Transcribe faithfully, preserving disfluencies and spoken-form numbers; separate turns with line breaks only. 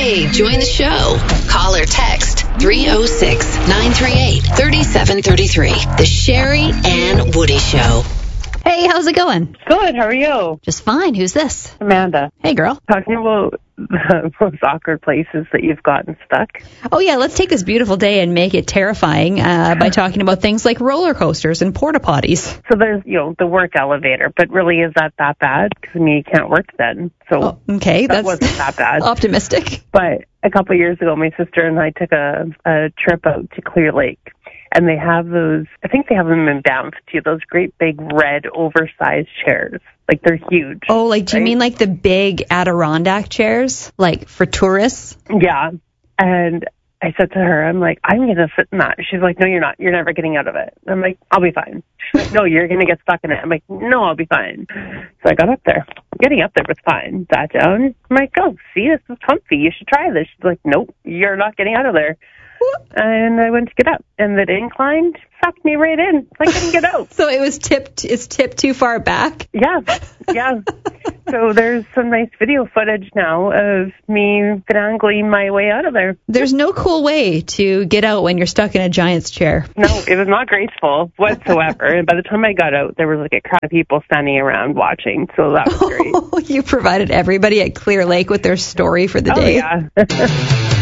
Hey, join the show. Call or text three oh six, nine three eight, three seven three three. The Sherry and Woody Show.
Hey, how's it going?
Good, how are you?
Just fine. Who's this?
Amanda.
Hey, girl.
Talking about the most awkward places that you've gotten stuck.
Oh, yeah, let's take this beautiful day and make it terrifying uh, by talking about things like roller coasters and porta potties.
So there's, you know, the work elevator, but really is that that bad? Because, I mean, you can't work then. So
oh, okay,
that
that's
wasn't that bad.
Optimistic.
But a couple of years ago, my sister and I took a, a trip out to Clear Lake. And they have those, I think they have them in Banff too, those great big red oversized chairs. Like they're huge.
Oh, like do
right?
you mean like the big Adirondack chairs? Like for tourists?
Yeah. And I said to her, I'm like, I'm going to sit in that. She's like, no, you're not. You're never getting out of it. I'm like, I'll be fine. She's like, no, you're going to get stuck in it. I'm like, no, I'll be fine. So I got up there. Getting up there was fine. Sat down. I'm like, oh, see, this is comfy. You should try this. She's like, nope, you're not getting out of there. And I went to get up, and the incline sucked me right in. I couldn't get out.
So it was tipped, it's tipped too far back?
Yeah, yeah. So there's some nice video footage now of me finagling my way out of there.
There's no cool way to get out when you're stuck in a giant's chair.
No, it was not graceful whatsoever. And by the time I got out, there was like a crowd of people standing around watching, so that was great.
Oh, you provided everybody at Clear Lake with their story for the
Oh,
day.
yeah.